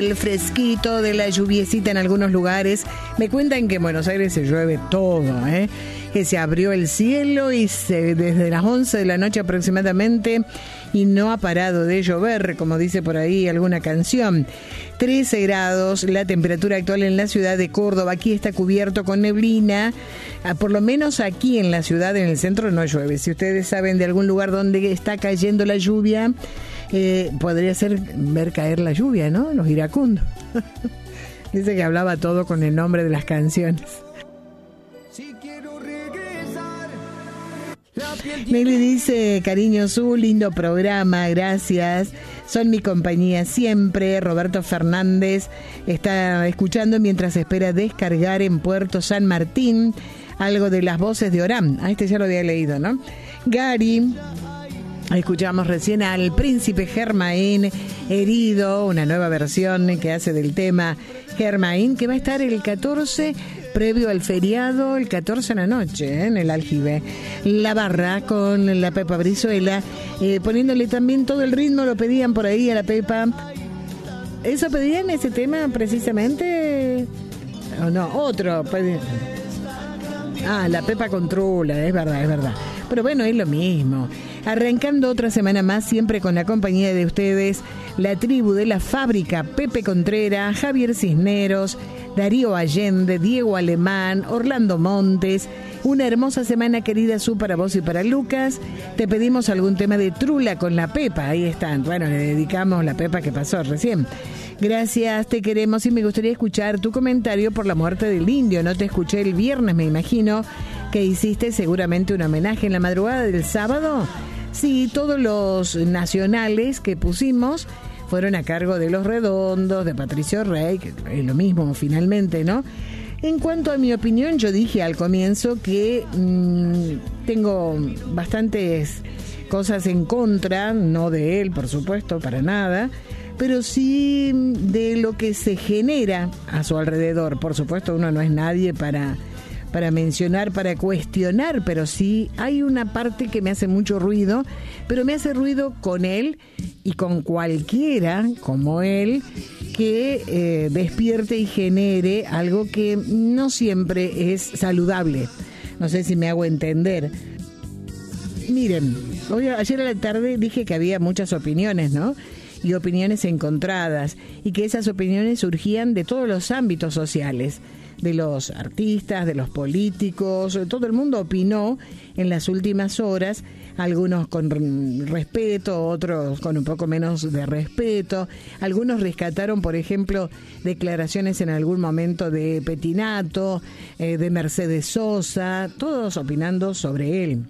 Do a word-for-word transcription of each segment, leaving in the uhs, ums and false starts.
El fresquito de la lluviecita en algunos lugares. Me cuentan que en Buenos Aires se llueve todo, ¿eh? Que se abrió el cielo y se, desde las once de la noche aproximadamente y no ha parado de llover, como dice por ahí alguna canción. trece grados la temperatura actual en la ciudad de Córdoba. Aquí está cubierto con neblina. Por lo menos aquí en la ciudad, en el centro, no llueve. Si ustedes saben de algún lugar donde está cayendo la lluvia, eh, podría ser ver caer la lluvia, ¿no? Los iracundos. Dice que hablaba todo con el nombre de las canciones. Nelly dice, cariño Su, lindo programa, gracias. Son mi compañía siempre. Roberto Fernández está escuchando mientras espera descargar en Puerto San Martín algo de las voces de Orán. Ah, este ya lo había leído, ¿no? Gary, escuchamos recién al Príncipe Germain, Herido, una nueva versión que hace del tema Germain, que va a estar el catorce, previo al feriado, el catorce en la noche, ¿eh? En el Aljibe. La Barra con la Pepa Brizuela, eh, poniéndole también todo el ritmo, lo pedían por ahí a la Pepa. ¿Eso pedían, ese tema precisamente? ¿O no? Otro. Pedían. Ah, la Pepa Controla, es verdad, es verdad. Pero bueno, es lo mismo. Arrancando otra semana más, siempre con la compañía de ustedes, la tribu de la fábrica, Pepe Contreras, Javier Cisneros, Darío Allende, Diego Alemán, Orlando Montes. Una hermosa semana, querida Su, para vos y para Lucas. Te pedimos algún tema de Trula con la Pepa, ahí están. Bueno, le dedicamos la Pepa que pasó recién. Gracias, te queremos y me gustaría escuchar tu comentario por la muerte del indio. No te escuché el viernes, me imagino que hiciste seguramente un homenaje en la madrugada del sábado. Sí, todos los nacionales que pusimos fueron a cargo de Los Redondos, de Patricio Rey, que es lo mismo finalmente, ¿no? En cuanto a mi opinión, yo dije al comienzo que mmm, tengo bastantes cosas en contra, no de él, por supuesto, para nada, pero sí de lo que se genera a su alrededor. Por supuesto, uno no es nadie para, para mencionar, para cuestionar, pero sí hay una parte que me hace mucho ruido, pero me hace ruido con él y con cualquiera como él que eh, despierte y genere algo que no siempre es saludable. No sé si me hago entender. Miren, hoy, ayer a la tarde dije que había muchas opiniones, ¿no? Y opiniones encontradas, y que esas opiniones surgían de todos los ámbitos sociales, de los artistas, de los políticos. Todo el mundo opinó en las últimas horas, algunos con respeto, otros con un poco menos de respeto. Algunos rescataron, por ejemplo, declaraciones en algún momento de Petinato, eh, de Mercedes Sosa, todos opinando sobre él.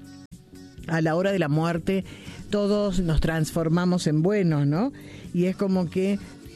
A la hora de la muerte todos nos transformamos en buenos, ¿no? Y es como que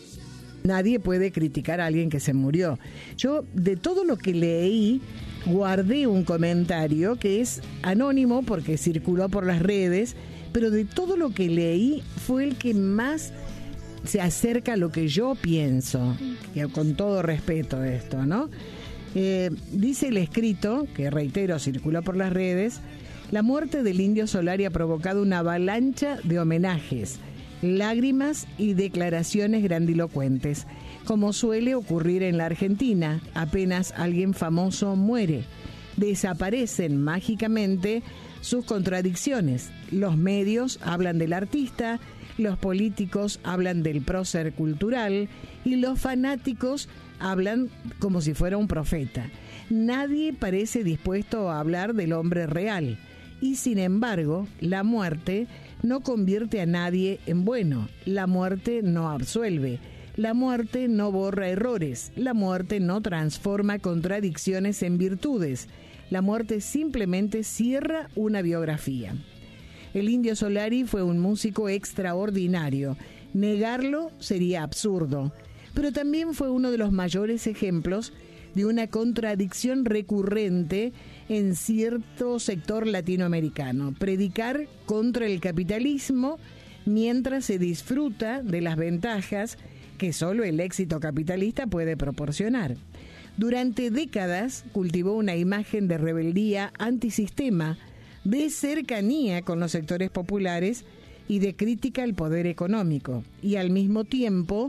nadie puede criticar a alguien que se murió. Yo, de todo lo que leí, guardé un comentario que es anónimo porque circuló por las redes, pero de todo lo que leí fue el que más se acerca a lo que yo pienso, que con todo respeto esto, ¿no? Eh, dice el escrito, que reitero, circuló por las redes: la muerte del Indio Solari ha provocado una avalancha de homenajes, lágrimas y declaraciones grandilocuentes, como suele ocurrir en la Argentina. Apenas alguien famoso muere, desaparecen mágicamente sus contradicciones. Los medios hablan del artista, los políticos hablan del prócer cultural y los fanáticos hablan como si fuera un profeta. Nadie parece dispuesto a hablar del hombre real. Y sin embargo, la muerte no convierte a nadie en bueno. La muerte no absuelve. La muerte no borra errores. La muerte no transforma contradicciones en virtudes. La muerte simplemente cierra una biografía. El Indio Solari fue un músico extraordinario. Negarlo sería absurdo. Pero también fue uno de los mayores ejemplos de una contradicción recurrente en cierto sector latinoamericano: predicar contra el capitalismo mientras se disfruta de las ventajas que solo el éxito capitalista puede proporcionar. Durante décadas cultivó una imagen de rebeldía antisistema, de cercanía con los sectores populares y de crítica al poder económico, y al mismo tiempo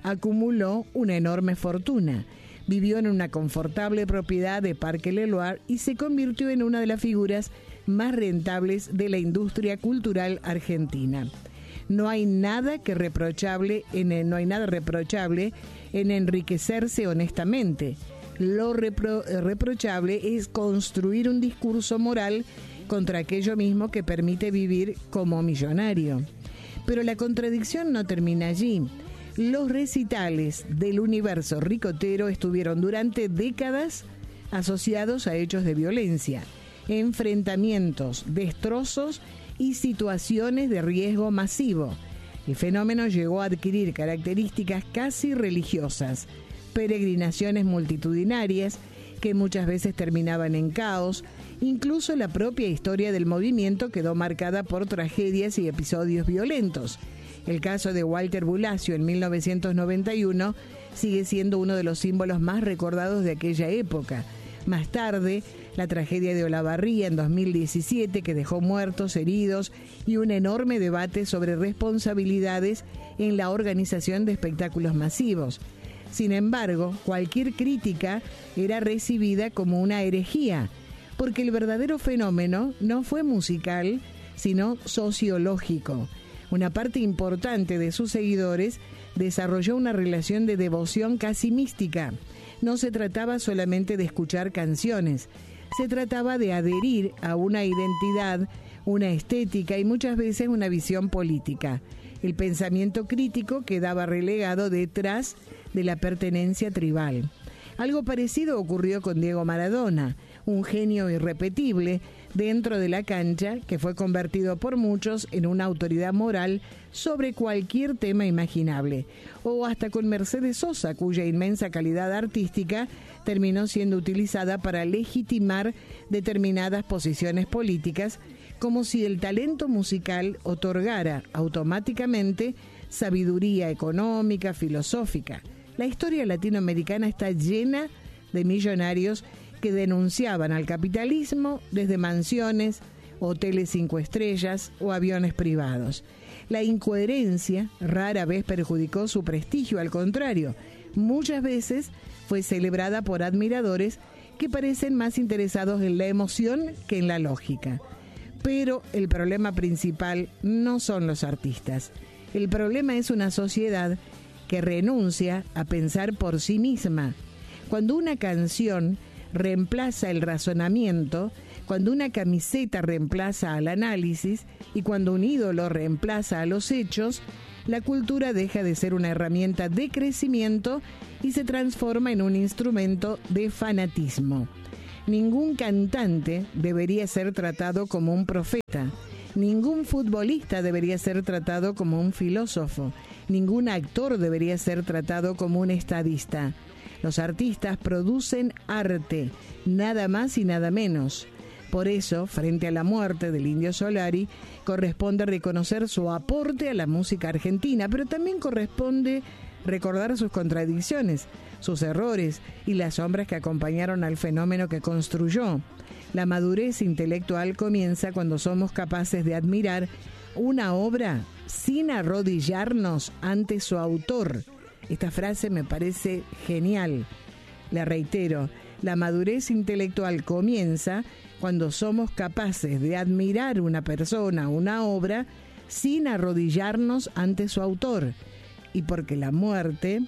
acumuló una enorme fortuna. Vivió en una confortable propiedad de Parque Leloir y se convirtió en una de las figuras más rentables de la industria cultural argentina. No hay nada que reprochable en el, no hay nada reprochable en enriquecerse honestamente. Lo repro, reprochable es construir un discurso moral contra aquello mismo que permite vivir como millonario. Pero la contradicción no termina allí. Los recitales del universo ricotero estuvieron durante décadas asociados a hechos de violencia, enfrentamientos, destrozos y situaciones de riesgo masivo. El fenómeno llegó a adquirir características casi religiosas, peregrinaciones multitudinarias que muchas veces terminaban en caos. Incluso la propia historia del movimiento quedó marcada por tragedias y episodios violentos. El caso de Walter Bulacio en mil novecientos noventa y uno sigue siendo uno de los símbolos más recordados de aquella época. Más tarde, la tragedia de Olavarría en dos mil diecisiete, que dejó muertos, heridos y un enorme debate sobre responsabilidades en la organización de espectáculos masivos. Sin embargo, cualquier crítica era recibida como una herejía, porque el verdadero fenómeno no fue musical, sino sociológico. Una parte importante de sus seguidores desarrolló una relación de devoción casi mística. No se trataba solamente de escuchar canciones, se trataba de adherir a una identidad, una estética y muchas veces una visión política. El pensamiento crítico quedaba relegado detrás de la pertenencia tribal. Algo parecido ocurrió con Diego Maradona, un genio irrepetible dentro de la cancha que fue convertido por muchos en una autoridad moral sobre cualquier tema imaginable. O hasta con Mercedes Sosa, cuya inmensa calidad artística terminó siendo utilizada para legitimar determinadas posiciones políticas, como si el talento musical otorgara automáticamente sabiduría económica, filosófica. La historia latinoamericana está llena de millonarios que denunciaban al capitalismo desde mansiones, hoteles cinco estrellas o aviones privados. La incoherencia rara vez perjudicó su prestigio, al contrario, muchas veces fue celebrada por admiradores que parecen más interesados en la emoción que en la lógica. Pero el problema principal no son los artistas. El problema es una sociedad que renuncia a pensar por sí misma. Cuando una canción reemplaza el razonamiento, cuando una camiseta reemplaza al análisis y cuando un ídolo reemplaza a los hechos, la cultura deja de ser una herramienta de crecimiento y se transforma en un instrumento de fanatismo. Ningún cantante debería ser tratado como un profeta. Ningún futbolista debería ser tratado como un filósofo. Ningún actor debería ser tratado como un estadista. Los artistas producen arte, nada más y nada menos. Por eso, frente a la muerte del Indio Solari, corresponde reconocer su aporte a la música argentina, pero también corresponde recordar sus contradicciones, sus errores y las sombras que acompañaron al fenómeno que construyó. La madurez intelectual comienza cuando somos capaces de admirar una obra sin arrodillarnos ante su autor. Esta frase me parece genial. La reitero, la madurez intelectual comienza cuando somos capaces de admirar una persona, una obra, sin arrodillarnos ante su autor. Y porque la muerte,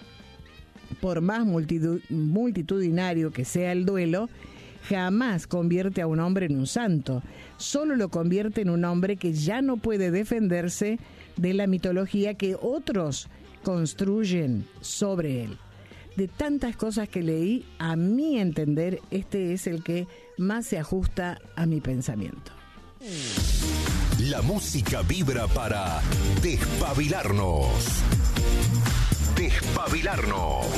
por más multitudinario que sea el duelo, jamás convierte a un hombre en un santo. Solo lo convierte en un hombre que ya no puede defenderse de la mitología que otros construyen sobre él. De tantas cosas que leí, a mi entender, este es el que más se ajusta a mi pensamiento. La música vibra para despabilarnos. Despabilarnos.